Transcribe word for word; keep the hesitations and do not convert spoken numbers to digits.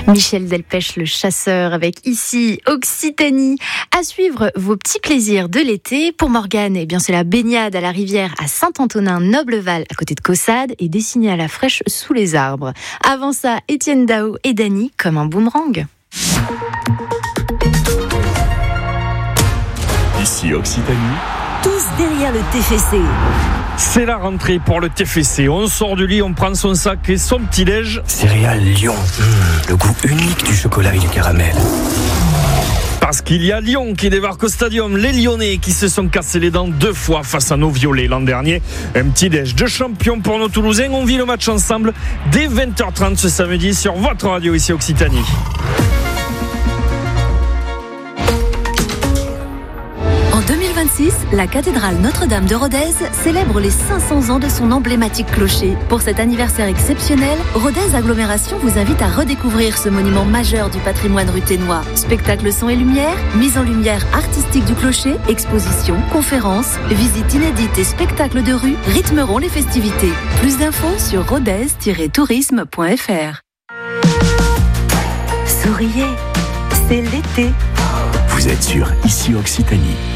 Michel Delpech, le chasseur, avec ici Occitanie. À suivre vos petits plaisirs de l'été. Pour Morgane, eh bien, c'est la baignade à la rivière à Saint-Antonin-Nobleval, à côté de Caussade, et dessinée à la fraîche sous les arbres. Avant ça, Étienne Dao et Dany comme un boomerang. Ici Occitanie. Tous derrière le T F C. C'est la rentrée pour le T F C. On sort du lit, on prend son sac et son petit-déj. Céréales Lyon. Mmh, le goût unique du chocolat et du caramel. Parce qu'il y a Lyon qui débarque au stadium. Les Lyonnais qui se sont cassés les dents deux fois face à nos violets l'an dernier. Un petit-déj de champion pour nos Toulousains. On vit le match ensemble dès vingt heures trente ce samedi sur votre radio ici Occitanie. deux mille vingt-six, la cathédrale Notre-Dame de Rodez célèbre les cinq cents ans de son emblématique clocher. Pour cet anniversaire exceptionnel, Rodez Agglomération vous invite à redécouvrir ce monument majeur du patrimoine ruthénois. Spectacle son et lumière, mise en lumière artistique du clocher, expositions, conférences, visites inédites et spectacles de rue rythmeront les festivités. Plus d'infos sur rodez tiret tourisme point f r. Souriez, c'est l'été. Vous êtes sur Ici Occitanie.